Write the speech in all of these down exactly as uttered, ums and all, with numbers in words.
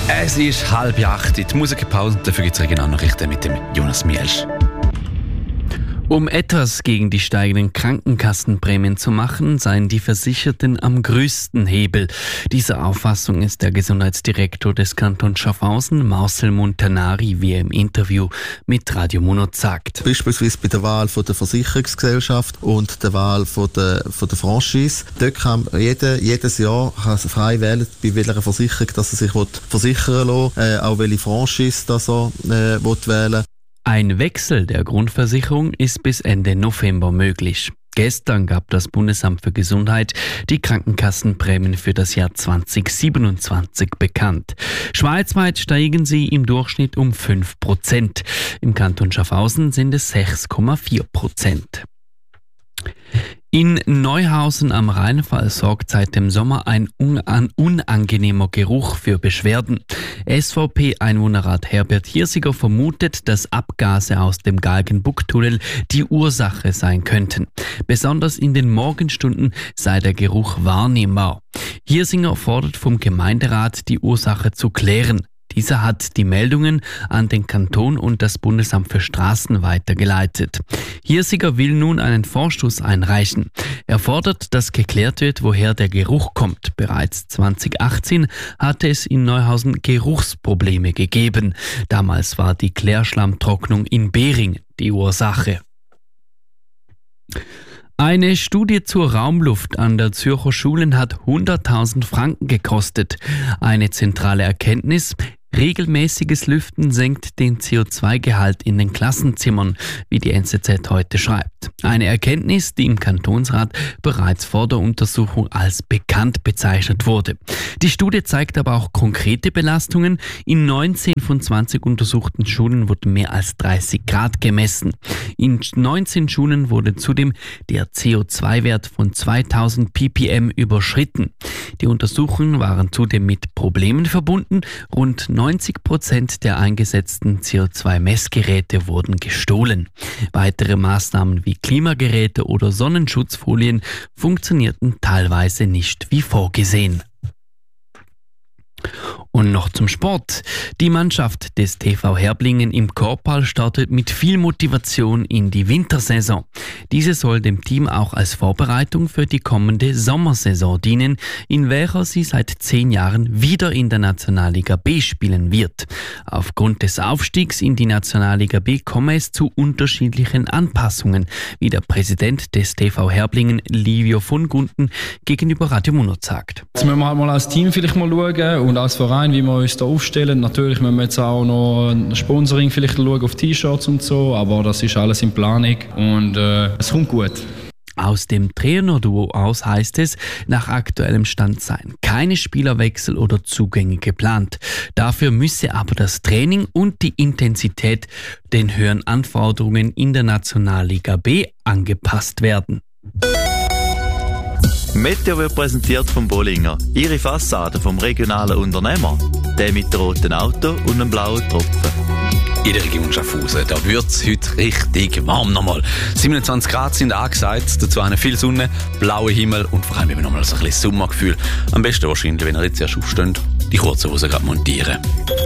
Es ist halb acht, die Musikpause, dafür gibt es Regionalnachrichten mit dem Jonas Mielsch. Um etwas gegen die steigenden Krankenkassenprämien zu machen, seien die Versicherten am größten Hebel. Dieser Auffassung ist der Gesundheitsdirektor des Kantons Schaffhausen, Marcel Montanari, wie er im Interview mit Radio Monat sagt. Beispielsweise bei der Wahl von der Versicherungsgesellschaft und der Wahl von der, von der Franchise. Dort kann jeder, jedes Jahr kann frei wählen, bei welcher Versicherung dass er sich versichern will, äh, auch welche Franchise dass er äh, wählen will. Ein Wechsel der Grundversicherung ist bis Ende November möglich. Gestern gab das Bundesamt für Gesundheit die Krankenkassenprämien für das Jahr zwanzig siebenundzwanzig bekannt. Schweizweit steigen sie im Durchschnitt um fünf Prozent. Im Kanton Schaffhausen sind es sechs Komma vier Prozent. In Neuhausen am Rheinfall sorgt seit dem Sommer ein un- unangenehmer Geruch für Beschwerden. S V P-Einwohnerrat Herbert Hirsiger vermutet, dass Abgase aus dem Galgenbucktunnel die Ursache sein könnten. Besonders in den Morgenstunden sei der Geruch wahrnehmbar. Hirsinger fordert vom Gemeinderat, die Ursache zu klären. Dieser hat die Meldungen an den Kanton und das Bundesamt für Straßen weitergeleitet. Hirsiger will nun einen Vorstoß einreichen. Er fordert, dass geklärt wird, woher der Geruch kommt. Bereits zwanzig achtzehn hatte es in Neuhausen Geruchsprobleme gegeben. Damals war die Klärschlammtrocknung in Behring die Ursache. Eine Studie zur Raumluft an der Zürcher Schulen hat hunderttausend Franken gekostet. Eine zentrale Erkenntnis: regelmäßiges Lüften senkt den C O zwei Gehalt in den Klassenzimmern, wie die N Z Z heute schreibt. Eine Erkenntnis, die im Kantonsrat bereits vor der Untersuchung als bekannt bezeichnet wurde. Die Studie zeigt aber auch konkrete Belastungen. In neunzehn von zwanzig untersuchten Schulen wurden mehr als dreißig Grad gemessen. In neunzehn Schulen wurde zudem der C O zwei Wert von zweitausend ppm überschritten. Die Untersuchungen waren zudem mit Problemen verbunden. Rund neunzig Prozent der eingesetzten C O zwei Messgeräte wurden gestohlen. Weitere Maßnahmen wie Klimageräte oder Sonnenschutzfolien funktionierten teilweise nicht wie vorgesehen. Und noch zum Sport. Die Mannschaft des T V Herblingen im Korpal startet mit viel Motivation in die Wintersaison. Diese soll dem Team auch als Vorbereitung für die kommende Sommersaison dienen, in welcher sie seit zehn Jahren wieder in der Nationalliga B spielen wird. Aufgrund des Aufstiegs in die Nationalliga B komme es zu unterschiedlichen Anpassungen, wie der Präsident des T V Herblingen, Livio von Gunten, gegenüber Radio Monat sagt. Jetzt müssen wir halt mal als Team vielleicht mal schauen und als Verein, wie wir uns da aufstellen. Natürlich müssen wir jetzt auch noch ein Sponsoring vielleicht schauen auf T-Shirts und so, aber das ist alles in Planung und äh, es kommt gut. Aus dem Trainerduo aus heißt es, nach aktuellem Stand seien keine Spielerwechsel oder Zugänge geplant. Dafür müsse aber das Training und die Intensität den höheren Anforderungen in der Nationalliga B angepasst werden. Meteo wird präsentiert vom Bollinger. Ihre Fassade vom regionalen Unternehmer. Der mit dem roten Auto und einem blauen Tropfen. In der Region Schaffhausen, da wird es heute richtig warm nochmal. siebenundzwanzig Grad sind angesagt, dazu eine viel Sonne, blauer Himmel und vor allem eben nochmal so ein bisschen Sommergefühl. Am besten wahrscheinlich, wenn ihr jetzt erst aufsteht, die kurze Hose gerade montieren.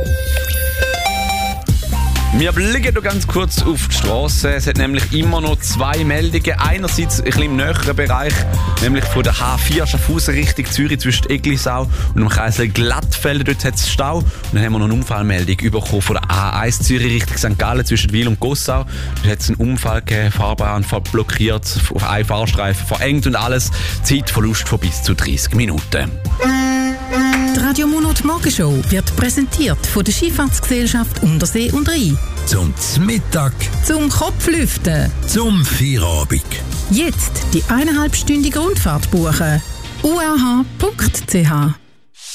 Wir blicken noch ganz kurz auf die Straße. Es hat nämlich immer noch zwei Meldungen. Einerseits ein bisschen im näheren Bereich, nämlich von der H vier Schaffhausen Richtung Zürich zwischen Eglisau und dem Kreisel Glattfelden. Dort hat es Stau. Und dann haben wir noch eine Umfallmeldung bekommen von der A eins Zürich Richtung Sankt Gallen zwischen Wil und Gossau. Dort hat es einen Unfall gegeben, Fahrbahn blockiert, auf einen Fahrstreifen verengt und alles. Zeitverlust von bis zu dreißig Minuten. Die Radio Monat Morgenshow wird präsentiert von der Schifffahrtsgesellschaft Untersee und Rhein. Zum Mittag. Zum Kopflüften. Zum Feierabend. Jetzt die eineinhalbstündige Rundfahrt buchen. u r h punkt c h.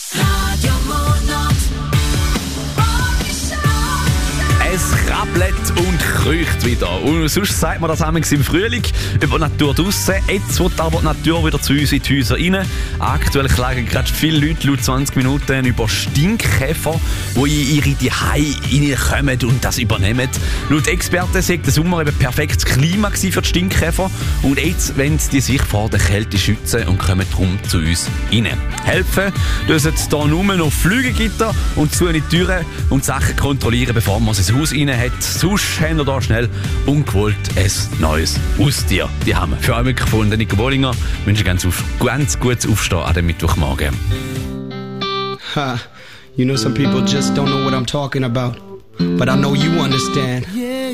Es krabbelt und kreucht wieder. Und sonst sagt man das einmal im Frühling über die Natur draussen. Jetzt wird aber die Natur wieder zu uns in die Häuser rein. Aktuell klagen gerade viele Leute laut zwanzig Minuten über Stinkkäfer, die in ihre Zuhause reinkommen und das übernehmen. Laut Experten sei der Sommer eben perfektes Klima für die Stinkkäfer. Und jetzt wollen die sich vor der Kälte schützen und kommen darum zu uns rein. Helfen müssen hier nur noch Flügelgitter und zu in die Türen und die Sachen kontrollieren, bevor man ins Haus rein hat. Sonst haben wir hier schnell ungewollt ein neues Haustier. Die haben wir für euch gefunden. Nico Bollinger wünsche ganz, auf, ganz gutes Aufstehen an dem Mittwochmorgen. Ha, you know some people just don't know what I'm talking about. But I know you understand.